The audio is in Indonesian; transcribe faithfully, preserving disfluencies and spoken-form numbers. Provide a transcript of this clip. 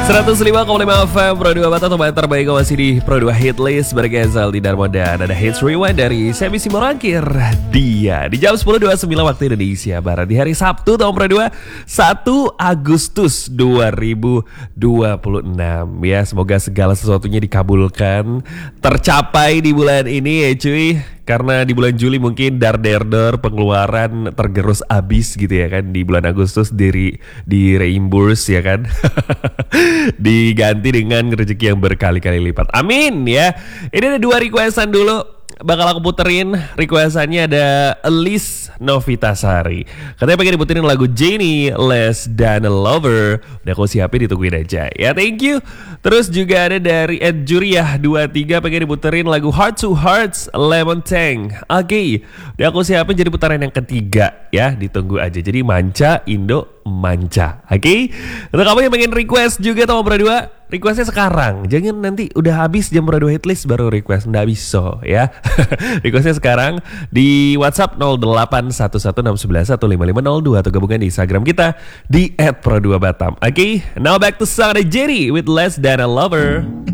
seratus lima koma lima F M Pro dua Batam, teman terbaik masih di Pro dua Hitlist bergezel di Darmo, dan ada Hits Rewind dari Semi Simorangkir. Dia di jam sepuluh dua puluh sembilan waktu Indonesia Barat di hari Sabtu tahun Pro dua satu Agustus dua ribu dua puluh enam. Ya, semoga segala sesuatunya dikabulkan, tercapai di bulan ini ya cuy. Karena di bulan Juli mungkin dar der der pengeluaran tergerus abis gitu ya kan. Di bulan Agustus di, di reimburse ya kan. Diganti dengan rezeki yang berkali-kali lipat. Amin ya. Ini ada dua requestan dulu. Bakal aku puterin requestannya, ada Elis Novitasari. Katanya pengen diputerin lagu Jenny Less Than a Lover. Udah aku siapin, ditungguin aja ya, thank you. Terus juga ada dari Ed Juriah dua puluh tiga, pengen diputerin lagu Heart to Hearts Lemon Tang. Oke, okay. Udah aku siapin jadi putaran yang ketiga ya, ditunggu aja. Jadi Manca Indo Manca. Oke, okay? Untuk kamu yang pengen request juga sama Pro dua, requestnya sekarang. Jangan nanti udah habis jam Pro dua Hitlist baru request, nggak bisa ya. Requestnya sekarang di WhatsApp nol delapan satu satu enam satu satu lima lima nol dua atau gabungan di Instagram kita di et pro dua batam. Oke, okay? Now back to song Jerry with Less Than a Lover.